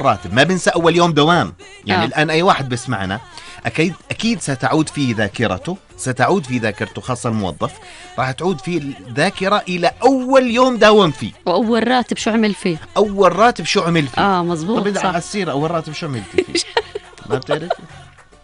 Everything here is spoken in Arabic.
الراتب، ما بنسى أول يوم دوام. يعني الآن أي واحد بسمعنا أكيد ستعود فيه ذاكرته، ستعود في ذاكرته خاصة الموظف، راح تعود فيه الذاكرة إلى أول يوم داوم فيه، وأول راتب شو عمل فيه، أول راتب شو عمل فيه. مظبوط. طب على السيرة أول راتب شو عملتي فيه؟ ما بتعرفي؟